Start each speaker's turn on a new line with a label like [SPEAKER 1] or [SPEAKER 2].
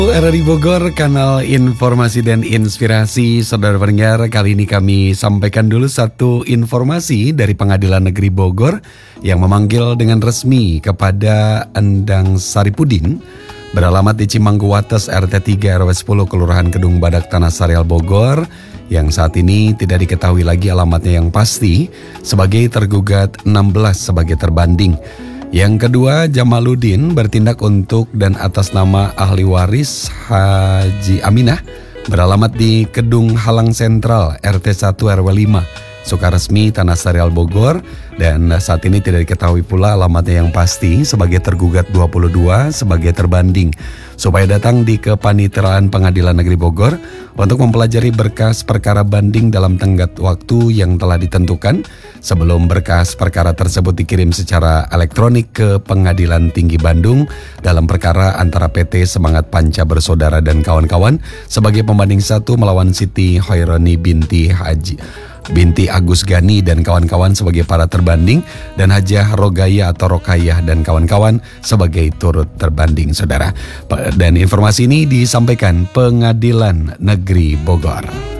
[SPEAKER 1] RRI Bogor, kanal informasi dan inspirasi. Saudara pendengar, kali ini kami sampaikan dulu satu informasi dari Pengadilan Negeri Bogor yang memanggil dengan resmi kepada Endang Saripudin beralamat di Cimangkuwates RT 3 RW 10 Kelurahan Kedung Badak Tanah Sareal Bogor yang saat ini tidak diketahui lagi alamatnya yang pasti sebagai tergugat 16 sebagai terbanding. Yang kedua, Jamaluddin bertindak untuk dan atas nama ahli waris Haji Aminah beralamat di Kedung Halang Sentral RT 1 RW 5 Sukaresmi Tanah Sareal Bogor, dan saat ini tidak diketahui pula alamatnya yang pasti sebagai tergugat 22 sebagai terbanding. Supaya datang di Kepaniteraan Pengadilan Negeri Bogor untuk mempelajari berkas perkara banding dalam tenggat waktu yang telah ditentukan sebelum berkas perkara tersebut dikirim secara elektronik ke Pengadilan Tinggi Bandung dalam perkara antara PT Semangat Panca Bersaudara dan kawan-kawan sebagai pembanding 1 melawan Siti Hoironi binti Agus Gani dan kawan-kawan sebagai para terbanding, dan Hajah Rogaya atau Rokayah dan kawan-kawan sebagai turut terbanding, saudara. Dan informasi ini disampaikan Pengadilan Negeri Bogor.